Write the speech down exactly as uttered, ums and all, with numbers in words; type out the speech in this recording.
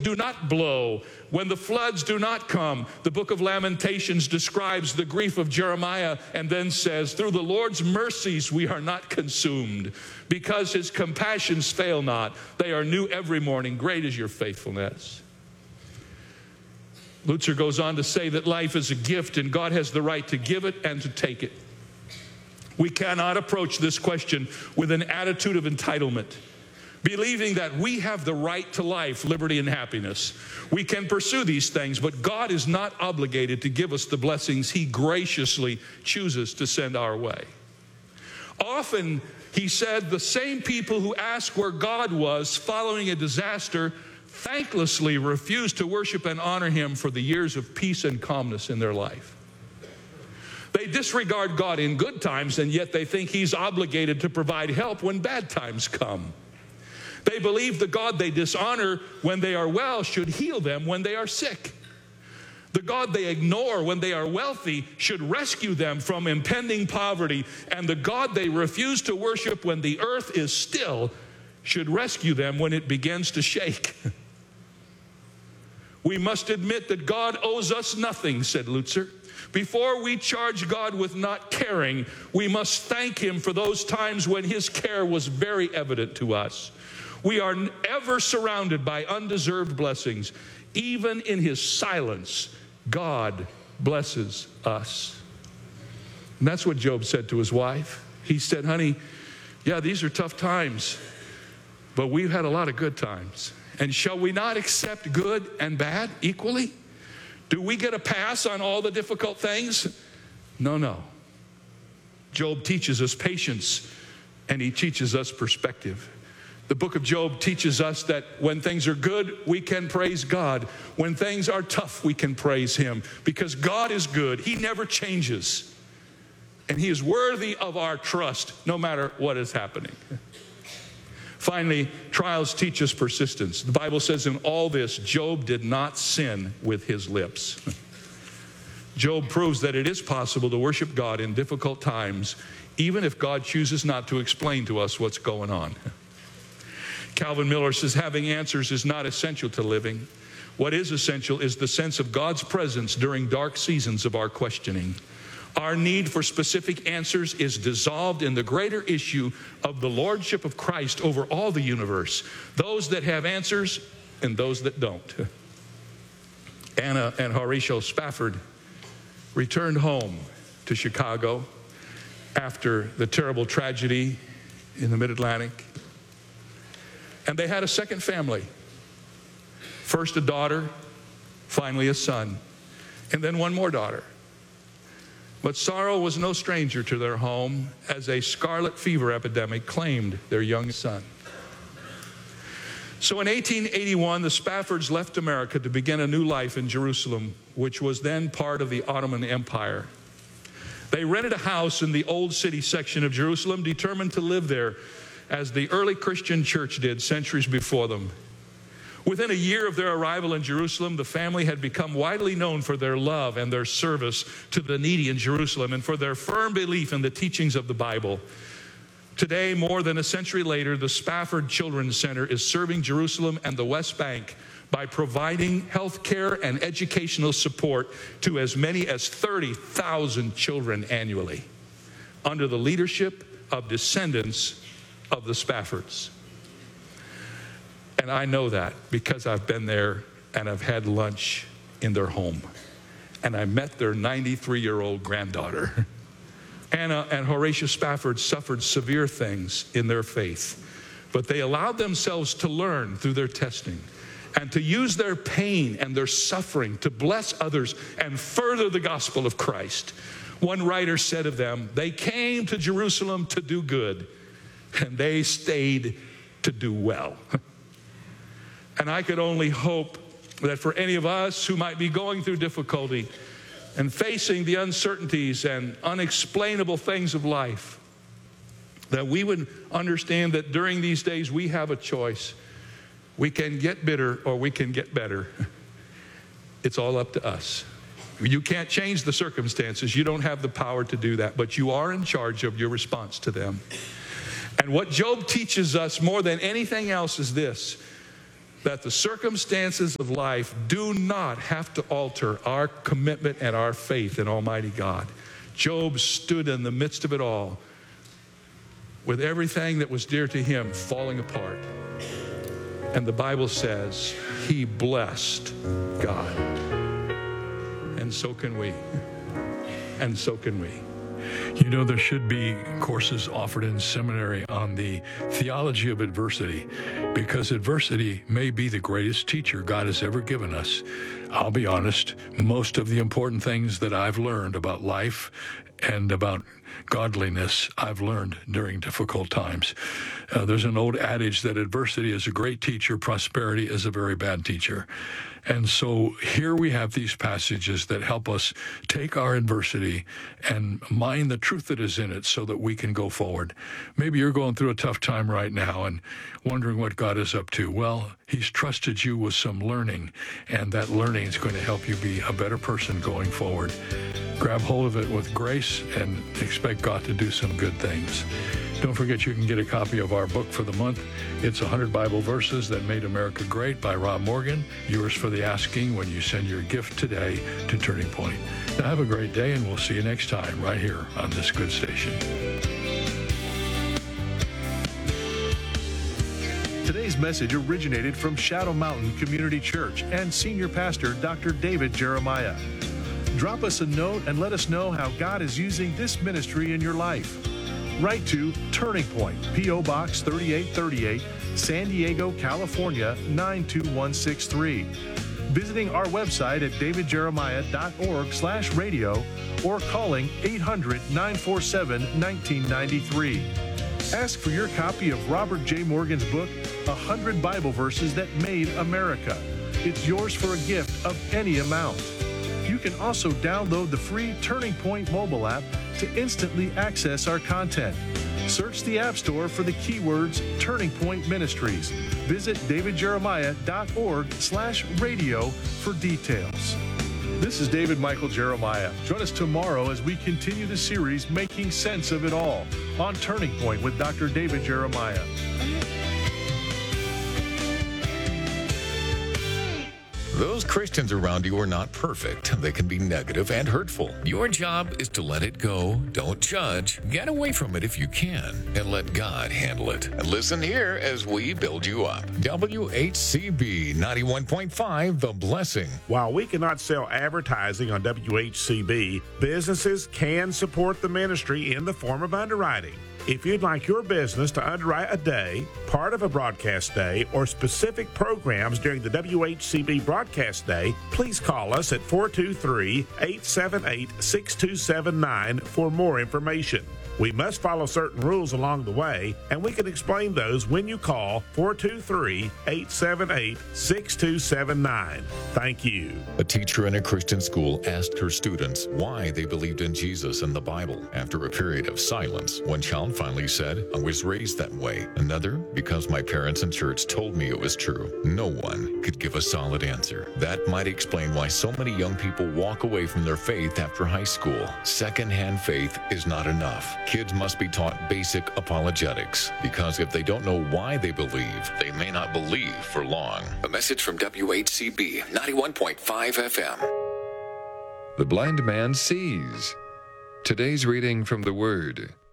do not blow, when the floods do not come. The book of Lamentations describes the grief of Jeremiah and then says, through the Lord's mercies we are not consumed, because his compassions fail not. They are new every morning. Great is your faithfulness. Lutzer goes on to say that life is a gift and God has the right to give it and to take it. We cannot approach this question with an attitude of entitlement, believing that we have the right to life, liberty, and happiness. We can pursue these things, but God is not obligated to give us the blessings he graciously chooses to send our way. Often, he said, the same people who ask where God was following a disaster thanklessly refuse to worship and honor him for the years of peace and calmness in their life. They disregard God in good times, and yet they think he's obligated to provide help when bad times come. They believe the God they dishonor when they are well should heal them when they are sick. The God they ignore when they are wealthy should rescue them from impending poverty. And the God they refuse to worship when the earth is still should rescue them when it begins to shake. We must admit that God owes us nothing, said Lutzer. Before we charge God with not caring, we must thank him for those times when his care was very evident to us. We are ever surrounded by undeserved blessings. Even in his silence, God blesses us. And that's what Job said to his wife. He said, honey, yeah, these are tough times, but we've had a lot of good times. And shall we not accept good and bad equally? Do we get a pass on all the difficult things? No, no. Job teaches us patience, and he teaches us perspective. The book of Job teaches us that when things are good, we can praise God. When things are tough, we can praise him, because God is good. He never changes, and he is worthy of our trust no matter what is happening. Finally, trials teach us persistence. The Bible says in all this, Job did not sin with his lips. Job proves that it is possible to worship God in difficult times, even if God chooses not to explain to us what's going on. Calvin Miller says, having answers is not essential to living. What is essential is the sense of God's presence during dark seasons of our questioning. Our need for specific answers is dissolved in the greater issue of the lordship of Christ over all the universe, those that have answers and those that don't. Anna and Horatio Spafford returned home to Chicago after the terrible tragedy in the Mid-Atlantic. And they had a second family. First a daughter, finally a son, and then one more daughter. But sorrow was no stranger to their home as a scarlet fever epidemic claimed their young son. So in eighteen eighty-one, the Spaffords left America to begin a new life in Jerusalem, which was then part of the Ottoman Empire. They rented a house in the Old City section of Jerusalem, determined to live there as the early Christian church did centuries before them. Within a year of their arrival in Jerusalem, the family had become widely known for their love and their service to the needy in Jerusalem and for their firm belief in the teachings of the Bible. Today, more than a century later, the Spafford Children's Center is serving Jerusalem and the West Bank by providing health care and educational support to as many as thirty thousand children annually, under the leadership of descendants of the Spaffords. And I know that because I've been there and I've had lunch in their home. And I met their ninety-three-year-old granddaughter. Anna and Horatio Spafford suffered severe things in their faith, but they allowed themselves to learn through their testing and to use their pain and their suffering to bless others and further the gospel of Christ. One writer said of them, they came to Jerusalem to do good, and they stayed to do well. And I could only hope that for any of us who might be going through difficulty and facing the uncertainties and unexplainable things of life, that we would understand that during these days we have a choice. We can get bitter or we can get better. It's all up to us. You can't change the circumstances. You don't have the power to do that, but you are in charge of your response to them. And what Job teaches us more than anything else is this, that the circumstances of life do not have to alter our commitment and our faith in Almighty God. Job stood in the midst of it all with everything that was dear to him falling apart. And the Bible says he blessed God. And so can we. And so can we. You know, there should be courses offered in seminary on the theology of adversity, because adversity may be the greatest teacher God has ever given us. I'll be honest, most of the important things that I've learned about life and about godliness, I've learned during difficult times. Uh, there's an old adage that adversity is a great teacher, prosperity is a very bad teacher. And so here we have these passages that help us take our adversity and mine the truth that is in it so that we can go forward. Maybe you're going through a tough time right now and wondering what God is up to. Well, he's trusted you with some learning, and that learning is going to help you be a better person going forward. Grab hold of it with grace and expect God to do some good things. Don't forget you can get a copy of our book for the month. It's one hundred Bible Verses That Made America Great by Rob Morgan. Yours for the asking when you send your gift today to Turning Point. Now have a great day, and we'll see you next time right here on this good station. Today's message originated from Shadow Mountain Community Church and Senior Pastor Doctor David Jeremiah. Drop us a note and let us know how God is using this ministry in your life. Write to Turning Point, P O. Box thirty-eight thirty-eight, San Diego, California, nine two one six three. Visiting our website at davidjeremiah.org slash radio or calling eight hundred, nine four seven, one nine nine three. Ask for your copy of Robert J. Morgan's book, one hundred Bible Verses That Made America. It's yours for a gift of any amount. You can also download the free Turning Point mobile app to instantly access our content. Search the App Store for the keywords Turning Point Ministries. Visit davidjeremiah.org slash radio for details. This is David Michael Jeremiah. Join us tomorrow as we continue the series Making Sense of It All on Turning Point with Doctor David Jeremiah. Those Christians around you are not perfect. They can be negative and hurtful. Your job is to let it go. Don't judge. Get away from it if you can, and let God handle it. And listen here as we build you up. W H C B ninety-one point five, The Blessing. While we cannot sell advertising on W H C B, businesses can support the ministry in the form of underwriting. If you'd like your business to underwrite a day, part of a broadcast day, or specific programs during the W H C B broadcast day, please call us at four two three, eight seven eight, six two seven nine for more information. We must follow certain rules along the way, and we can explain those when you call four two three, eight seven eight, six two seven nine. Thank you. A teacher in a Christian school asked her students why they believed in Jesus and the Bible. After a period of silence, one child finally said, "I was raised that way." Another, "Because my parents and church told me it was true." No one could give a solid answer. That might explain why so many young people walk away from their faith after high school. Secondhand faith is not enough. Kids must be taught basic apologetics, because if they don't know why they believe, they may not believe for long. A message from W H C B ninety-one point five F M. The blind man sees. Today's reading from the Word.